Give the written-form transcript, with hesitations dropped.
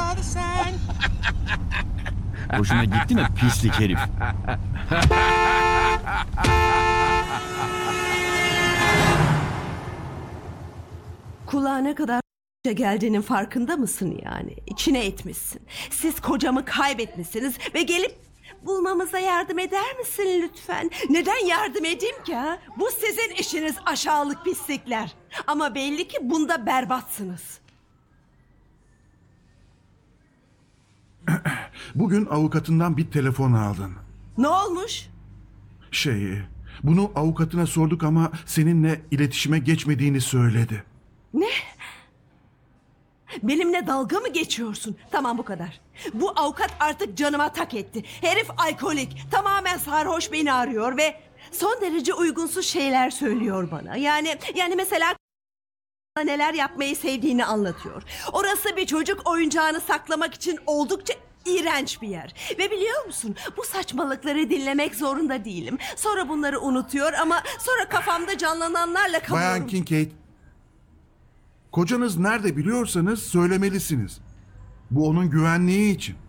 Hoşuna gitti mi pislik herif? Kulağa ne kadar geldiğinin farkında mısın yani? İçine etmişsin. Siz kocamı kaybetmişsiniz ve gelip bulmamıza yardım eder misin lütfen? Neden yardım edeyim ki ha? Bu sizin işiniz aşağılık pislikler. Ama belli ki bunda berbatsınız. Bugün avukatından bir telefon aldın. Ne olmuş? Bunu avukatına sorduk ama seninle iletişime geçmediğini söyledi. Ne? Benimle dalga mı geçiyorsun? Tamam, bu kadar. Bu avukat artık canıma tak etti. Herif alkolik, tamamen sarhoş, beni arıyor ve son derece uygunsuz şeyler söylüyor bana. Yani mesela neler yapmayı sevdiğini anlatıyor. Orası bir çocuk oyuncağını saklamak için oldukça iğrenç bir yer. Ve biliyor musun, bu saçmalıkları dinlemek zorunda değilim. Sonra bunları unutuyor ama sonra kafamda canlananlarla kalıyorum. Bayan Kincaid, kocanız nerede biliyorsanız söylemelisiniz. Bu onun güvenliği için.